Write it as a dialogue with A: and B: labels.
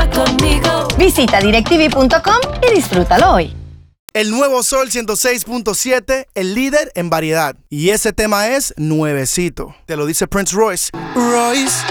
A: conmigo.
B: Visita DirecTV.com y disfrútalo hoy.
C: El nuevo Sol 106.7, el líder en variedad. Y ese tema es nuevecito. Te lo dice Prince Royce. Royce.